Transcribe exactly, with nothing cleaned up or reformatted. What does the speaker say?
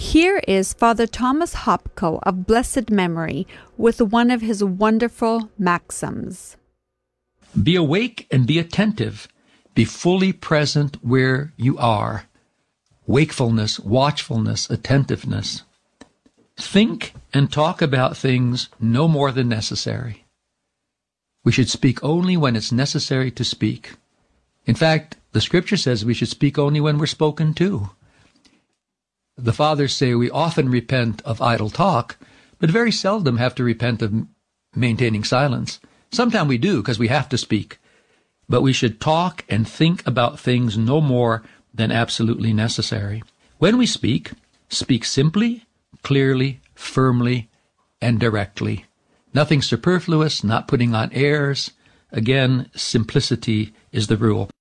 Here is Father Thomas Hopko of blessed memory with one of his wonderful maxims. Be awake and be attentive. Be fully present where you are. Wakefulness, watchfulness, attentiveness. Think and talk about things no more than necessary. We should speak only when it's necessary to speak. In fact, the Scripture says we should speak only when we're spoken to. The Fathers say we often repent of idle talk, but very seldom have to repent of maintaining silence. Sometimes we do, because we have to speak. But we should talk and think about things no more than absolutely necessary. When we speak, speak simply, clearly, firmly, and directly. Nothing superfluous, not putting on airs. Again, simplicity is the rule.